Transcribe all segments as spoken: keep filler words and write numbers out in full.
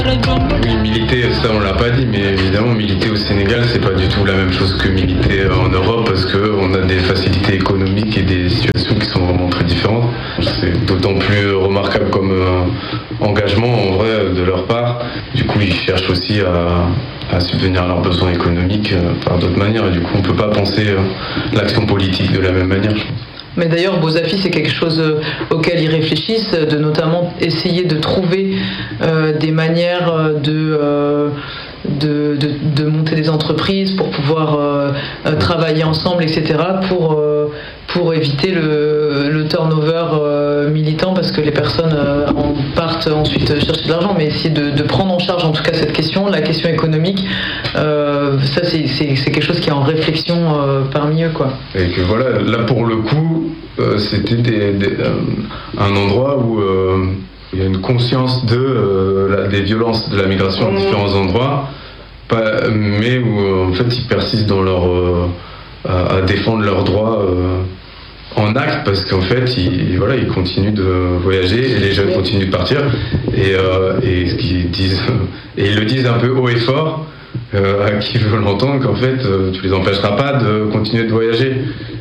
Oui, militer, ça on l'a pas dit, mais évidemment militer au Sénégal c'est pas du tout la même chose que militer en Europe parce qu'on a des facilités économiques et des situations qui sont vraiment très différentes. C'est d'autant plus remarquable comme euh, engagement en vrai de leur part. Du coup ils cherchent aussi à, à subvenir à leurs besoins économiques euh, par d'autres manières et du coup on peut pas penser euh, l'action politique de la même manière, je pense. Mais d'ailleurs, Bozafi, c'est quelque chose auquel ils réfléchissent, de notamment essayer de trouver euh, des manières de, euh, de, de, de monter des entreprises pour pouvoir euh, travailler ensemble, et cetera, pour, euh, pour éviter le, le turnover euh, militant, parce que les personnes euh, en partent ensuite chercher de l'argent, mais essayer de, de prendre en charge en tout cas cette question, la question économique, euh, ça c'est, c'est, c'est quelque chose qui est en réflexion euh, parmi eux, quoi. Et que voilà, là pour le coup, euh, c'était des, des, euh, un endroit où euh, il y a une conscience de, euh, la, des violences de la migration à différents endroits, pas, mais où euh, en fait ils persistent dans leur, euh, à, à défendre leurs droits euh, en acte, parce qu'en fait ils, voilà, ils continuent de voyager et les jeunes continuent de partir et, euh, et ce qu'ils disent, et ils le disent un peu haut et fort euh, à qui veut l'entendre, qu'en fait euh, tu les empêcheras pas de continuer de voyager.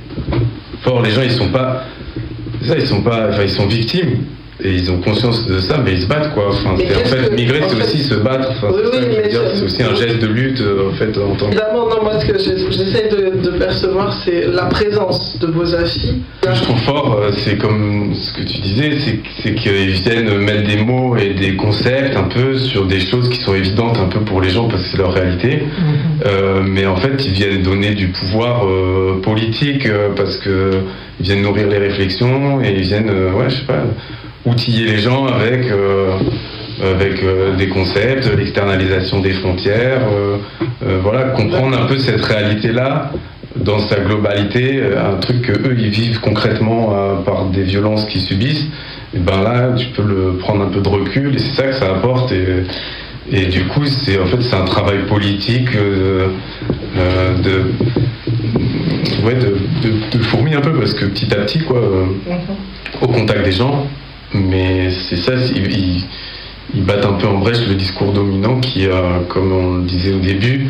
Fort, les gens ils sont pas ça, ils sont pas enfin ils sont victimes et ils ont conscience de ça, mais ils se battent quoi. Enfin, c'est, en fait, que, migrer, en c'est fait, aussi se battre. Enfin, oui, c'est, oui, ça, dire, c'est aussi un geste de lutte en fait en tant que. Évidemment, non, moi ce que j'essaie de, de percevoir, c'est la présence de Bozafi. Ce que je trouve fort, c'est comme ce que tu disais, c'est, c'est qu'ils viennent mettre des mots et des concepts un peu sur des choses qui sont évidentes un peu pour les gens parce que c'est leur réalité. Mm-hmm. Euh, mais en fait, ils viennent donner du pouvoir euh, politique euh, parce que ils viennent nourrir les réflexions et ils viennent, euh, ouais, je sais pas. outiller les gens avec, euh, avec euh, des concepts, l'externalisation des frontières, euh, euh, voilà, comprendre un peu cette réalité-là dans sa globalité, un truc que eux ils vivent concrètement euh, par des violences qu'ils subissent. Et ben là, tu peux le prendre un peu de recul et c'est ça que ça apporte. Et, et du coup, c'est en fait c'est un travail politique euh, euh, de ouais, de, de, de fourmi un peu parce que petit à petit quoi, euh, au contact des gens. Mais c'est ça, ils, ils, ils battent un peu en brèche le discours dominant qui, euh, comme on le disait au début,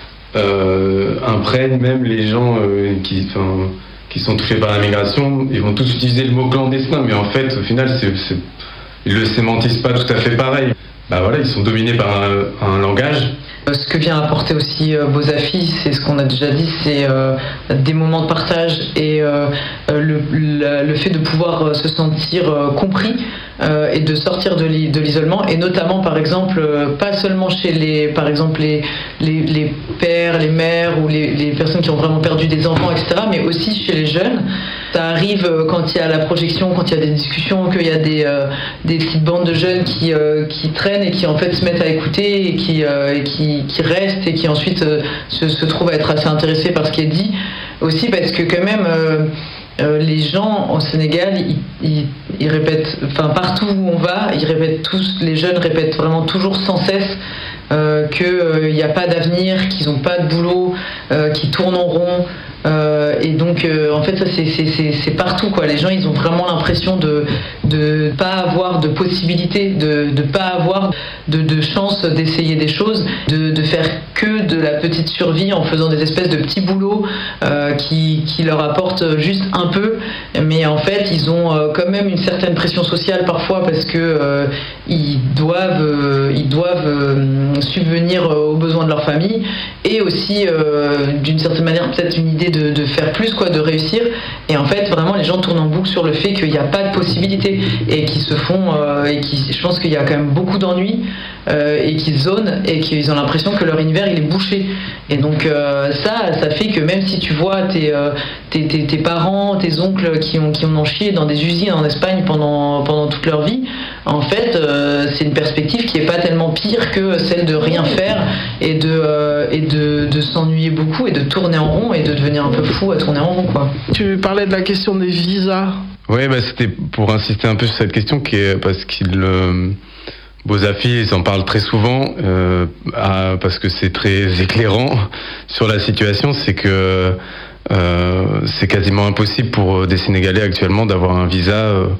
euh, imprègne même les gens euh, qui, enfin, qui sont touchés par la migration. Ils vont tous utiliser le mot clandestin, mais en fait, au final, c'est, c'est, ils le sémantisent pas tout à fait pareil. Bah voilà, ils sont dominés par un, un langage. Ce que vient apporter aussi euh, Bozafi, c'est ce qu'on a déjà dit, c'est euh, des moments de partage et euh, le, le, le fait de pouvoir euh, se sentir euh, compris euh, et de sortir de, l'i- de l'isolement, et notamment par exemple, euh, pas seulement chez les, par exemple les, les, les pères, les mères ou les, les personnes qui ont vraiment perdu des enfants, et cetera, mais aussi chez les jeunes. Ça arrive euh, quand il y a la projection, quand il y a des discussions, qu'il y a des, euh, des petites bandes de jeunes qui, euh, qui traînent et qui en fait se mettent à écouter et qui, euh, et qui, qui restent et qui ensuite euh, se, se trouvent à être assez intéressés par ce qui est dit. Aussi parce que quand même, euh, euh, les gens au Sénégal, ils, ils, ils répètent, enfin partout où on va, ils répètent tous, les jeunes répètent vraiment toujours sans cesse euh, qu'il n'y euh, a pas d'avenir, qu'ils n'ont pas de boulot, euh, qu'ils tournent en rond. Euh, et donc euh, en fait ça c'est, c'est, c'est, c'est partout quoi. Les gens ils ont vraiment l'impression de de pas avoir de possibilité, de de pas avoir de, de chance d'essayer des choses, de, de faire que de la petite survie en faisant des espèces de petits boulots euh, qui, qui leur apportent juste un peu, mais en fait ils ont euh, quand même une certaine pression sociale parfois parce que euh, ils doivent euh, ils doivent euh, subvenir aux besoins de leur famille et aussi euh, d'une certaine manière peut-être une idée De, de faire plus, quoi, de réussir. Et en fait, vraiment, les gens tournent en boucle sur le fait qu'il n'y a pas de possibilité et qui se font. Euh, et qui, je pense qu'il y a quand même beaucoup d'ennuis euh, et qui zonent et qu'ils ont l'impression que leur univers il est bouché. Et donc euh, ça, ça fait que même si tu vois tes, euh, tes, tes, tes parents, tes oncles qui ont qui ont chié dans des usines en Espagne pendant pendant toute leur vie, en fait, euh, c'est une perspective qui est pas tellement pire que celle de rien faire et de euh, et de, de s'ennuyer beaucoup et de tourner en rond et de devenir un peu fou à tourner en rond, quoi. Tu parlais de la question des visas. Oui, bah, c'était pour insister un peu sur cette question qui est parce qu'il euh, Bozafi ils en parlent très souvent euh, à, parce que c'est très éclairant sur la situation, c'est que euh, c'est quasiment impossible pour des Sénégalais actuellement d'avoir un visa euh,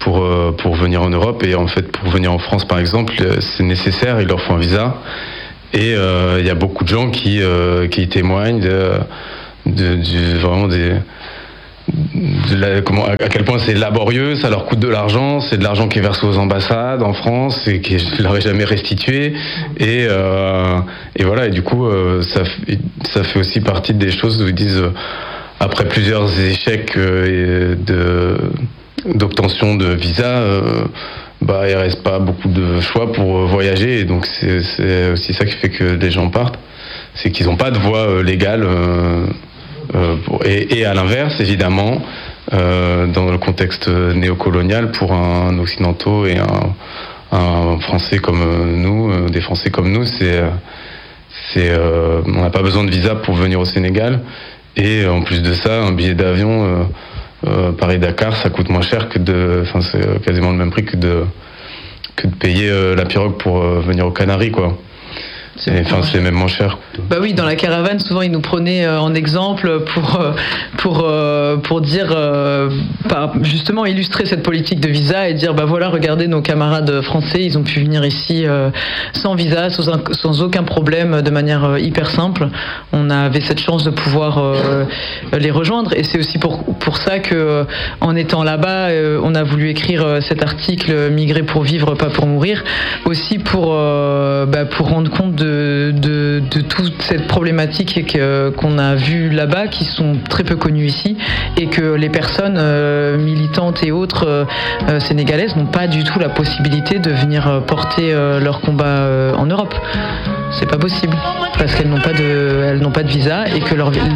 pour euh, pour venir en Europe. Et en fait, pour venir en France, par exemple, c'est nécessaire, il leur faut un visa. Et il euh, y a beaucoup de gens qui euh, qui témoignent de, de, de vraiment des de la, comment, à quel point c'est laborieux, ça leur coûte de l'argent, c'est de l'argent qui est versé aux ambassades en France et qui ne leur est jamais restitué. Et, euh, et voilà, et du coup, euh, ça, ça fait aussi partie des choses où ils disent, euh, après plusieurs échecs euh, de, d'obtention de visa, euh, bah, il ne reste pas beaucoup de choix pour voyager. Et donc, c'est, c'est aussi ça qui fait que des gens partent. C'est qu'ils n'ont pas de voie euh, légale. Euh, Euh, pour, et, et à l'inverse, évidemment, euh, dans le contexte néocolonial, pour un occidentaux et un, un Français comme nous, euh, des Français comme nous, c'est, c'est, euh, on n'a pas besoin de visa pour venir au Sénégal. Et en plus de ça, un billet d'avion euh, euh, Paris-Dakar, ça coûte moins cher que de, enfin c'est quasiment le même prix que de que de payer euh, la pirogue pour euh, venir aux Canaries, quoi. C'est, enfin, c'est même moins cher. Bah oui, dans la caravane, souvent ils nous prenaient euh, en exemple pour euh, pour euh, pour dire euh, par, justement illustrer cette politique de visa et dire bah voilà, regardez nos camarades français, ils ont pu venir ici euh, sans visa, sans, un, sans aucun problème, de manière euh, hyper simple. On avait cette chance de pouvoir euh, les rejoindre et c'est aussi pour pour ça que euh, en étant là-bas, euh, on a voulu écrire euh, cet article Migrer pour vivre, pas pour mourir, aussi pour euh, bah, pour rendre compte de De, de, de toute cette problématique que, qu'on a vue là-bas, qui sont très peu connues ici, et que les personnes euh, militantes et autres euh, sénégalaises n'ont pas du tout la possibilité de venir porter euh, leur combat euh, en Europe. C'est pas possible, parce qu'elles n'ont pas de, elles n'ont pas de visa et que leur